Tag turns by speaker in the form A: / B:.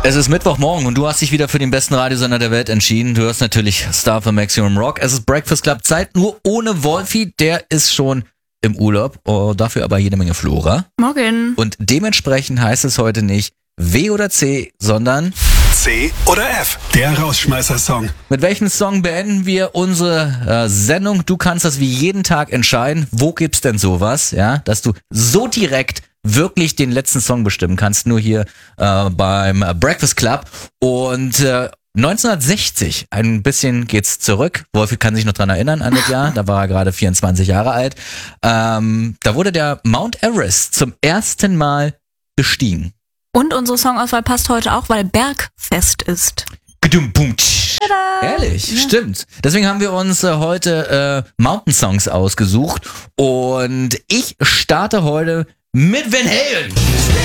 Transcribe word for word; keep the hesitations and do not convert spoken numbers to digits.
A: Es ist Mittwochmorgen und du hast dich wieder für den besten Radiosender der Welt entschieden. Du hörst natürlich Star für Maximum Rock. Es ist Breakfast Club Zeit, nur ohne Wolfi. Der ist schon im Urlaub, oh, dafür aber jede Menge Flora.
B: Morgen.
A: Und dementsprechend heißt es heute nicht W oder C, sondern
C: C oder F, der Rausschmeißer-Song.
A: Mit welchem Song beenden wir unsere äh, Sendung? Du kannst das wie jeden Tag entscheiden. Wo gibt's denn sowas, ja, dass du so direkt wirklich den letzten Song bestimmen kannst, nur hier äh, beim Breakfast Club. Und äh, neunzehnhundertsechzig, ein bisschen geht's zurück. Wolfi kann sich noch dran erinnern an das Jahr, da war er gerade vierundzwanzig Jahre alt. Ähm, da wurde der Mount Everest zum ersten Mal bestiegen.
B: Und unsere Songauswahl passt heute auch, weil Bergfest ist.
A: Tada! Ehrlich, ja. Stimmt. Deswegen haben wir uns äh, heute äh, Mountain Songs ausgesucht und ich starte heute mit Van Halen.